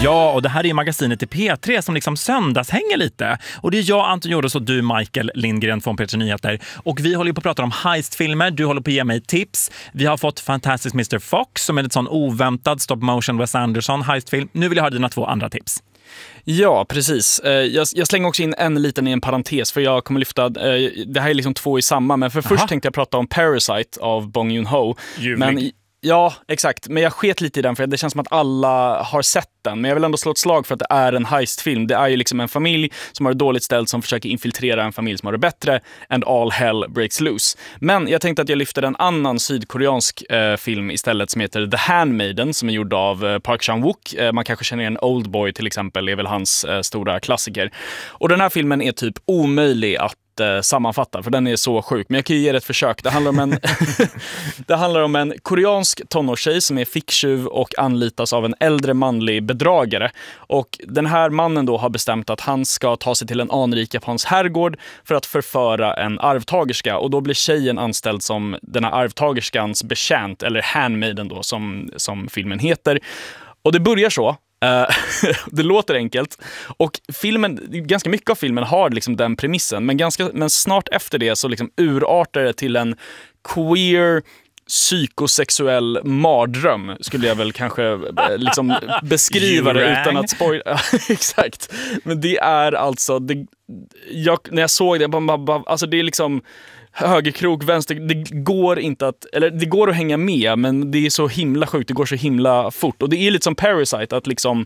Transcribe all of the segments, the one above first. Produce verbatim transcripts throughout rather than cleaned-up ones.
Ja, och det här är ju magasinet i P tre som liksom söndagshänger lite. Och det är jag, Anton Jordos, och du, Michael Lindgren från P tre Nyheter. Och vi håller ju på att prata om heistfilmer. Du håller på att ge mig tips. Vi har fått Fantastic mister Fox som är ett sån oväntad stop motion Wes Anderson heistfilm. Nu vill jag ha dina två andra tips. Ja, precis. Jag, jag slänger också in en liten i en parentes för jag kommer lyfta, det här är liksom två i samma, men för Aha. först tänkte jag prata om Parasite av Bong Joon-ho. Men ja, exakt. Men jag sket lite i den för det känns som att alla har sett den. Men jag vill ändå slå ett slag för att det är en heistfilm. Det är ju liksom en familj som har det dåligt ställt som försöker infiltrera en familj som har det bättre. And all hell breaks loose. Men jag tänkte att jag lyfter en annan sydkoreansk eh, film istället som heter The Handmaiden som är gjord av eh, Park Chan-wook. Eh, man kanske känner igen Oldboy till exempel, är väl hans eh, stora klassiker. Och den här filmen är typ omöjlig att sammanfatta, för den är så sjuk. Men jag kan ju ge det ett försök. Det handlar om en, det handlar om en koreansk tonårstjej som är ficktjuv och anlitas av en äldre manlig bedragare. Och den här mannen då har bestämt att han ska ta sig till en anrik japansk herrgård för att förföra en arvtagerska. Och då blir tjejen anställd som den här arvtagerskans betjänt, eller handmaiden då, som, som filmen heter. Och det börjar så. Det låter enkelt. Och filmen, ganska mycket av filmen har liksom den premissen, men, ganska, men snart efter det så liksom urartar det till en queer psykosexuell mardröm, skulle jag väl kanske liksom beskriva det utan att spoila. Exakt. Men det är alltså det, jag, när jag såg det bara, bara, alltså det är liksom högerkrok, vänster, det går inte att, eller det går att hänga med, men det är så himla sjukt, det går så himla fort. Och det är lite som Parasite, att liksom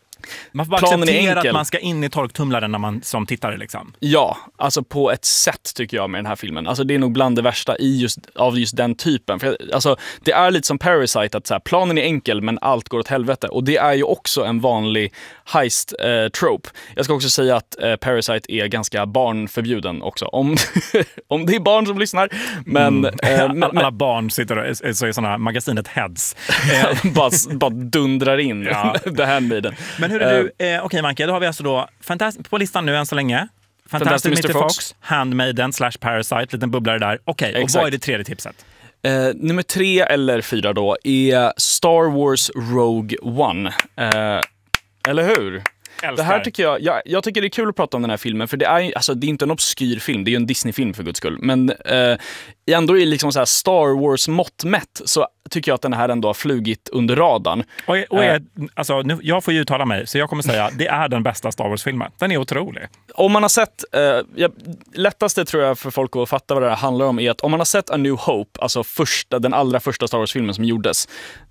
man får bara acceptera att man ska in i torktumlaren när man som tittare liksom. Ja, alltså på ett sätt tycker jag med den här filmen. Alltså det är nog bland det värsta i just, av just den typen. För alltså, det är lite som Parasite, att så här, planen är enkel men allt går åt helvete. Och det är ju också en vanlig heist-trope. Eh, jag ska också säga att eh, Parasite är ganska barnförbjuden också. Om, om det är barn som lyssnar. Men, mm. eh, men alla barn sitter och är, så är sådana magasinet Heads. bara, bara dundrar in ja. det här med den. Men hur är du? Eh, Okej, okay, Manke, då har vi alltså då fantast- på listan nu än så länge. Fantastic mister Fox, Fox, Handmaiden slash Parasite, liten bubblare där. Okej, okay, och vad är det tredje tipset? Eh, nummer tre eller fyra då är Star Wars Rogue One. Eh, eller hur? Älskar. Det här tycker jag, jag, jag tycker det är kul att prata om den här filmen, för det är, alltså, det är inte en obskyr film, det är ju en Disney-film för guds skull. Men eh, ändå i liksom så här Star Wars måttmätt så tycker jag att den här ändå har flugit under radarn. Och, och är, alltså, nu, jag får ju uttala mig, så jag kommer säga det är den bästa Star Wars-filmen. Den är otrolig. Om man har sett, eh, jag, lättaste tror jag för folk att fatta vad det här handlar om är att om man har sett A New Hope, alltså första, den allra första Star Wars-filmen som gjordes,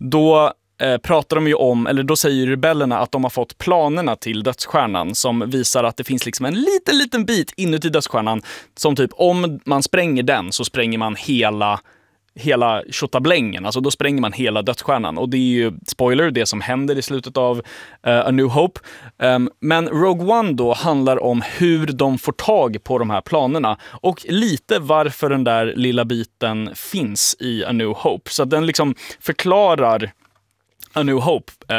då Eh, pratar de ju om, eller då säger rebellerna att de har fått planerna till dödsstjärnan som visar att det finns liksom en liten, liten bit inuti dödsstjärnan som typ, om man spränger den så spränger man hela hela tjottablängen, alltså då spränger man hela dödsstjärnan, och det är ju, spoiler, det som händer i slutet av uh, A New Hope. Um, men Rogue One då handlar om hur de får tag på de här planerna och lite varför den där lilla biten finns i A New Hope, så att den liksom förklarar A New Hope.